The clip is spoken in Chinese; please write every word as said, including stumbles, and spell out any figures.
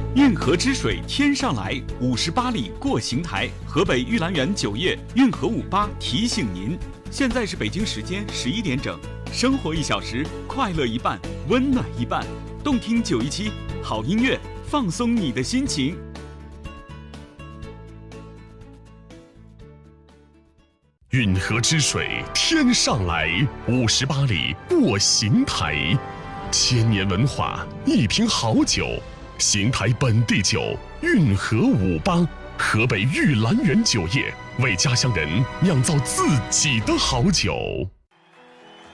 运河之水天上来，五十八里过邢台。河北玉兰园酒业运河五八提醒您，现在是北京时间十一点整，生活一小时，快乐一半，温暖一半。动听九一七，好音乐，放松你的心情。 运河之水天上来，五十八里过邢台。千年文化，一瓶好酒。邢台本地酒，运河五八，河北玉兰园酒业为家乡人酿造自己的好酒。